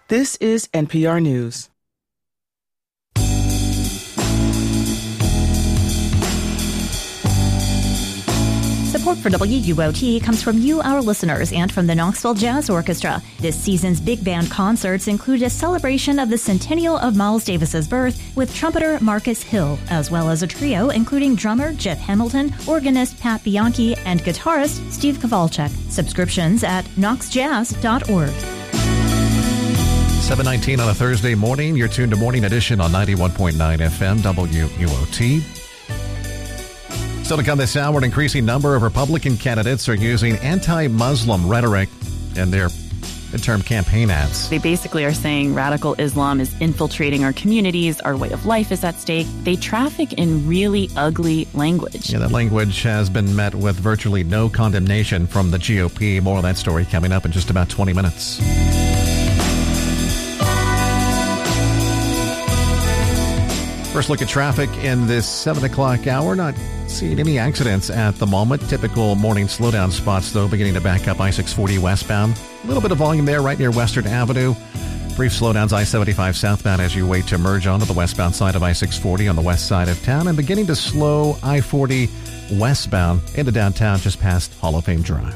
This is NPR News. Support for WUOT comes from you, our listeners, and from the Knoxville Jazz Orchestra. This season's big band concerts include a celebration of the centennial of Miles Davis's birth with trumpeter Marcus Hill, as well as a trio including drummer Jeff Hamilton, organist Pat Bianchi, and guitarist Steve Kowalczyk. Subscriptions at knoxjazz.org. 7:19 on a Thursday morning. You're tuned to Morning Edition on 91.9 FM WUOT. Still to come this hour, an increasing number of Republican candidates are using anti-Muslim rhetoric in their midterm campaign ads. They basically are saying radical Islam is infiltrating our communities, our way of life is at stake. They traffic in really ugly language. Yeah, that language has been met with virtually no condemnation from the GOP. More on that story coming up in just about 20 minutes. First look at traffic in this 7 o'clock hour. Not seeing any accidents at the moment. Typical morning slowdown spots, though, beginning to back up I-640 westbound. A little bit of volume there right near Western Avenue. Brief slowdowns I-75 southbound as you wait to merge onto the westbound side of I-640 on the west side of town. And beginning to slow I-40 westbound into downtown just past Hall of Fame Drive.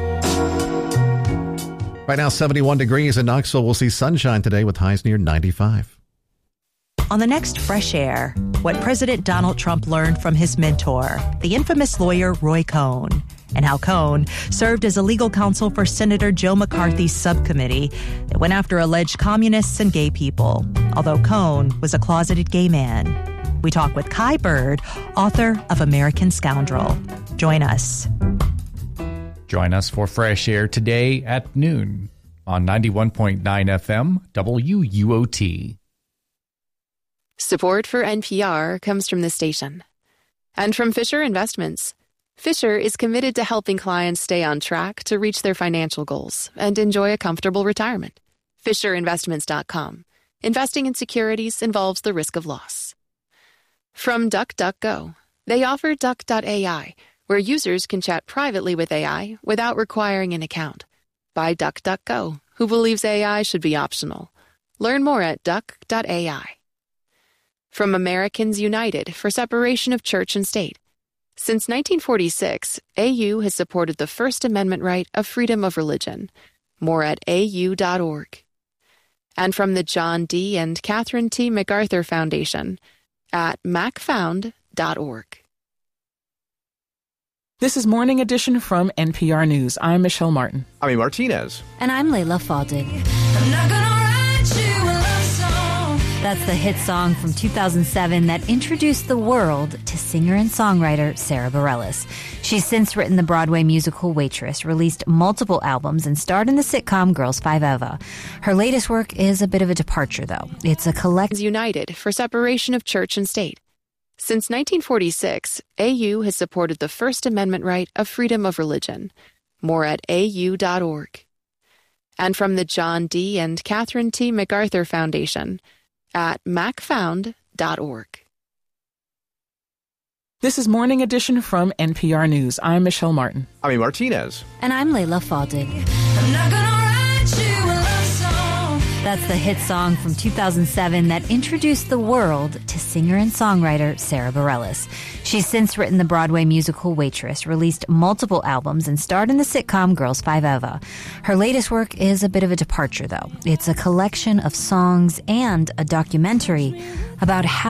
Right now, 71 degrees in Knoxville. We'll see sunshine today with highs near 95. On the next Fresh Air, what President Donald Trump learned from his mentor, the infamous lawyer Roy Cohn, and how Cohn served as a legal counsel for Senator Joe McCarthy's subcommittee that went after alleged communists and gay people, although Cohn was a closeted gay man. We talk with Kai Bird, author of American Scoundrel. Join us. Join us for Fresh Air today at noon on 91.9 FM WUOT. Support for NPR comes from this station and from Fisher Investments. Fisher is committed to helping clients stay on track to reach their financial goals and enjoy a comfortable retirement. FisherInvestments.com. Investing in securities involves the risk of loss. From DuckDuckGo. They offer Duck.ai, where users can chat privately with AI without requiring an account. By DuckDuckGo, who believes AI should be optional. Learn more at Duck.ai. From Americans United for Separation of Church and State. Since 1946, AU has supported the First Amendment right of freedom of religion. More at au.org. And from the John D. and Catherine T. MacArthur Foundation at macfound.org. This is Morning Edition from NPR News. I'm Michelle Martin. I'm Martinez. And I'm Layla Fadil. I'm not gonna write you a love song. That's the hit song from 2007 that introduced the world to singer and songwriter Sara Bareilles. She's since written the Broadway musical Waitress, released multiple albums, and starred in the sitcom Girls 5 Eva. Her latest work is a bit of a departure, though. It's a collection. United for Separation of Church and State. Since 1946, AU has supported the First Amendment right of freedom of religion. More at au.org. And from the John D. and Catherine T. MacArthur Foundation at macfound.org. This is Morning Edition from NPR News. I'm Michelle Martin. I'm Martinez. And I'm Layla Fadil. I'm not gonna write you a love song. That's the hit song from 2007 that introduced the world to singer and songwriter Sara Bareilles. She's since written the Broadway musical Waitress, released multiple albums, and starred in the sitcom Girls 5 Eva. Her latest work is a bit of a departure, though. It's a collection of songs and a documentary about how